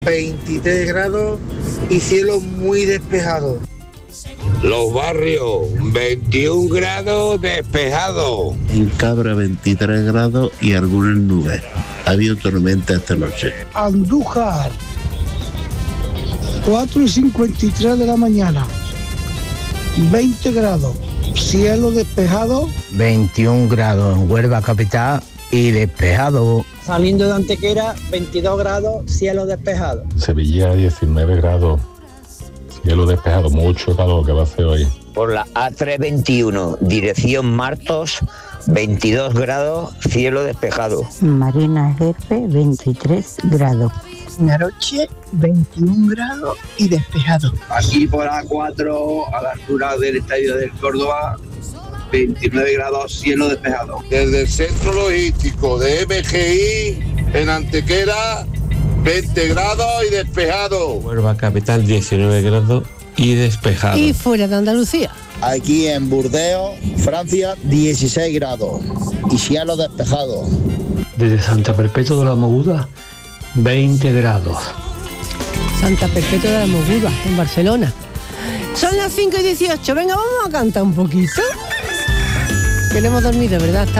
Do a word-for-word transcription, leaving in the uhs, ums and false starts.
veintitrés grados y cielo muy despejado. Los Barrios, veintiún grados despejado. En Cabra veintitrés grados y algunas nubes. Ha habido tormenta esta noche. Andújar, cuatro y cincuenta y tres de la mañana, veinte grados, cielo despejado. veintiún grados en Huelva capital y despejado. Saliendo de Antequera, veintidós grados, cielo despejado. Sevilla, diecinueve grados, cielo despejado, mucho calor que va a hacer hoy. Por la A trescientos veintiuno, dirección Martos, veintidós grados, cielo despejado. Marina Jefe, veintitrés grados. Naroche, veintiún grados y despejado. Aquí por A cuatro, a la altura del estadio del Córdoba, veintinueve grados, cielo despejado. Desde el centro logístico de M G I en Antequera, veinte grados y despejado. Huelva capital, diecinueve grados y despejado. Y fuera de Andalucía. Aquí en Burdeos, Francia, dieciséis grados y cielo despejado. Desde Santa Perpetua de la Moguda, veinte grados. Santa Perpetua de la Moguda, en Barcelona. Son las cinco y dieciocho. Venga, vamos a cantar un poquito. Que no hemos dormido, ¿verdad?